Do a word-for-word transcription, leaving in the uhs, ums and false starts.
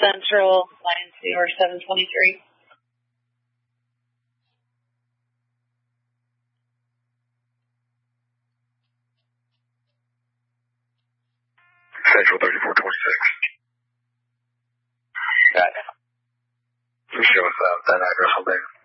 Central, Lion Seahorse seven twenty-three. Central thirty-four twenty-six. Got it. You show us uh, that address on there.